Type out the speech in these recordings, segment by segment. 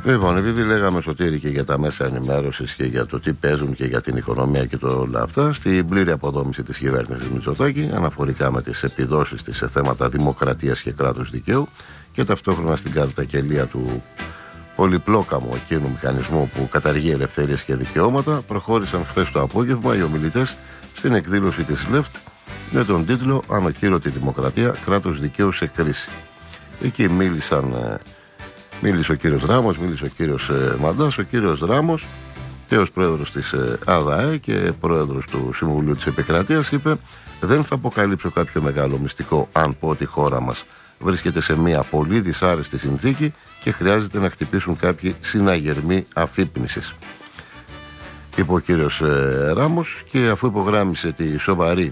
Λοιπόν, επειδή λέγαμε, Σωτήρη, και για τα μέσα ενημέρωσης και για το τι παίζουν και για την οικονομία και όλα αυτά, στην πλήρη αποδόμηση της κυβέρνησης Μητσοτάκη, αναφορικά με τις επιδόσεις της σε θέματα δημοκρατίας και κράτους δικαίου και ταυτόχρονα στην κατακελία του πολυπλόκαμου εκείνου μηχανισμού που καταργεί ελευθερίες και δικαιώματα, προχώρησαν χθες το απόγευμα οι ομιλητές στην εκδήλωση της ΛΕΦΤ με τον τίτλο «Ανακύρωτη Δημοκρατία, κράτος δικαίου σε κρίση». Εκεί μίλησε ο κύριος Ράμος, μίλησε ο κύριος Μαντάς. Ο κύριος Ράμος, τέος πρόεδρος της ΑΔΑΕ και πρόεδρος του Συμβουλίου της Επικρατείας, είπε: «Δεν θα αποκαλύψω κάποιο μεγάλο μυστικό αν πω ότι η χώρα μας βρίσκεται σε μια πολύ δυσάρεστη συνθήκη και χρειάζεται να χτυπήσουν κάποιοι συναγερμοί αφύπνισης», είπε ο κύριος Ράμος, και αφού υπογράμμισε τη σοβαρή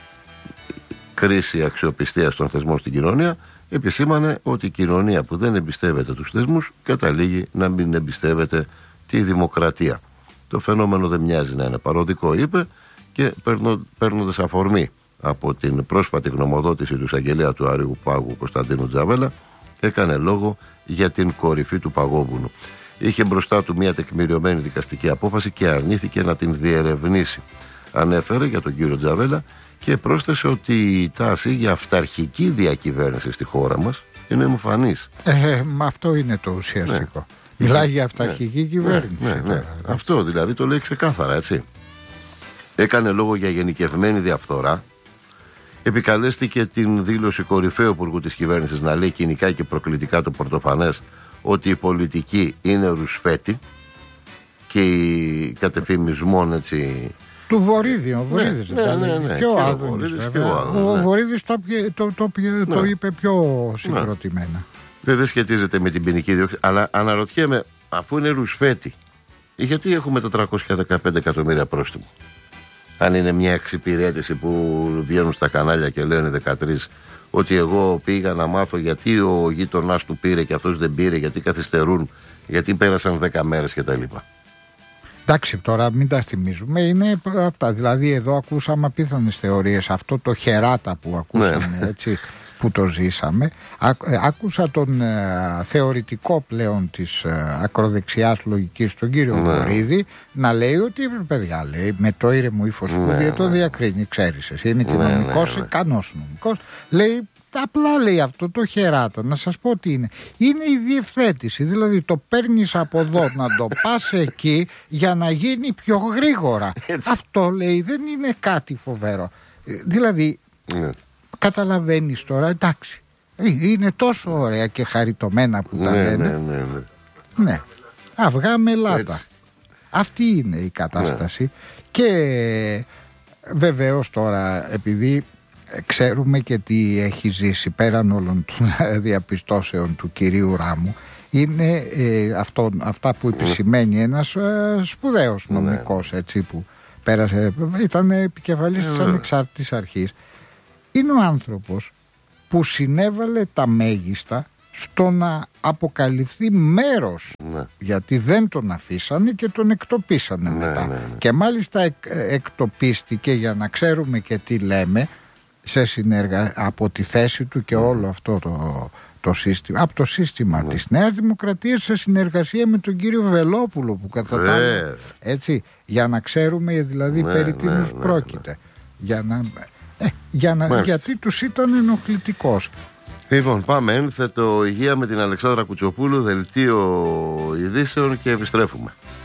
κρίση αξιοπιστίας των θεσμών στην κοινωνία, επισήμανε ότι η κοινωνία που δεν εμπιστεύεται τους θεσμούς καταλήγει να μην εμπιστεύεται τη δημοκρατία. Το φαινόμενο δεν μοιάζει να είναι παροδικό, είπε, και παίρνοντας αφορμή από την πρόσφατη γνωμοδότηση του εισαγγελέα του Άριου Πάγου Κωνσταντίνου Τζαβέλα, έκανε λόγο για την κορυφή του παγόβουνου. Είχε μπροστά του μια τεκμηριωμένη δικαστική απόφαση και αρνήθηκε να την διερευνήσει. Ανέφερε για τον κύριο Τζαβέλα και πρόσθεσε ότι η τάση για αυταρχική διακυβέρνηση στη χώρα μας είναι εμφανής. Μα αυτό είναι το ουσιαστικό. Ναι. Μιλάει για αυταρχική κυβέρνηση. Ναι. Αυτό δηλαδή το λέει ξεκάθαρα, έτσι. Έκανε λόγο για γενικευμένη διαφθορά. Επικαλέστηκε την δήλωση κορυφαίου υπουργού της κυβέρνησης να λέει κοινικά και προκλητικά το πρωτοφανές ότι η πολιτική είναι ρουσφέτη και η κατεφημισμόν, έτσι, του Βορύδη. Ο Βορύδης και ο Άδωνης. Ο Βορύδης το είπε πιο συγκροτημένα. Δεν σχετίζεται με την ποινική δίωξη, αλλά αναρωτιέμαι, αφού είναι ρουσφέτη, γιατί έχουμε 415 εκατομμύρια πρόστιμο? Αν είναι μια εξυπηρέτηση που βγαίνουν στα κανάλια και λένε 13 ότι εγώ πήγα να μάθω γιατί ο γείτονάς του πήρε και αυτός δεν πήρε, γιατί καθυστερούν, γιατί πέρασαν 10 μέρες κτλ. Εντάξει, τώρα μην τα θυμίζουμε. Είναι αυτά. Δηλαδή, εδώ ακούσαμε απίθανες θεωρίες. Αυτό το χεράτα που ακούσαμε, έτσι, που το ζήσαμε. Άκουσα τον θεωρητικό πλέον της ακροδεξιάς λογικής, τον κύριο Βορύδη, να λέει ότι, παιδιά, λέει, με το ήρεμο ύφος που το διακρίνει, ξέρεις εσύ, είναι κοινωνικός, ικανός νομικός. Λέει, απλά λέει αυτό το χεράτα, να σας πω τι είναι. Είναι η διευθέτηση, δηλαδή το παίρνεις από εδώ να το πας εκεί για να γίνει πιο γρήγορα. Έτσι. Αυτό λέει δεν είναι κάτι φοβερό. Δηλαδή καταλαβαίνεις τώρα, εντάξει, είναι τόσο ωραία και χαριτωμένα που τα λένε. Ναι. Αυγά με λάτα. Έτσι. Αυτή είναι η κατάσταση. Και βεβαίως τώρα, επειδή ξέρουμε και τι έχει ζήσει πέραν όλων των διαπιστώσεων του κυρίου Ράμου, είναι αυτά που επισημαίνει ένας σπουδαίος νομικός, έτσι, που πέρασε, ήταν επικεφαλής της ανεξάρτητης αρχής. Είναι ο άνθρωπος που συνέβαλε τα μέγιστα στο να αποκαλυφθεί μέρος, γιατί δεν τον αφήσανε και τον εκτοπίσανε μετά. Και μάλιστα εκτοπίστηκε, για να ξέρουμε και τι λέμε, από τη θέση του και όλο αυτό το σύστημα, από το σύστημα της Νέας Δημοκρατίας, σε συνεργασία με τον κύριο Βελόπουλο, που κατά τα άλλα, έτσι, για να ξέρουμε δηλαδή περί τίνος πρόκειται, γιατί τους ήταν ενοχλητικός. Λοιπόν, πάμε ένθετο υγεία με την Αλεξάνδρα Κουτσοπούλου, δελτίο ειδήσεων, και επιστρέφουμε.